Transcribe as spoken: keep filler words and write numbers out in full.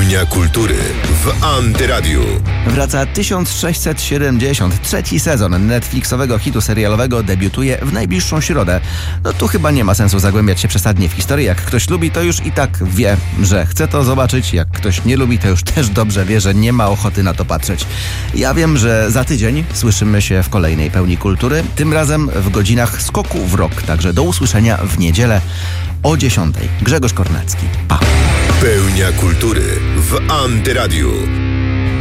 Pełnia kultury w Antyradiu. Wraca tysiąc sześćset siedemdziesiąt. Trzeci sezon Netflixowego hitu serialowego debiutuje w najbliższą środę. No tu chyba nie ma sensu zagłębiać się przesadnie w historię. Jak ktoś lubi, to już i tak wie, że chce to zobaczyć. Jak ktoś nie lubi, to już też dobrze wie, że nie ma ochoty na to patrzeć. Ja wiem, że za tydzień słyszymy się w kolejnej Pełni Kultury. Tym razem w godzinach skoku w rok. Także do usłyszenia w niedzielę o dziesiątej. Grzegorz Kornacki. Pa! Pełnia kultury w Antyradiu.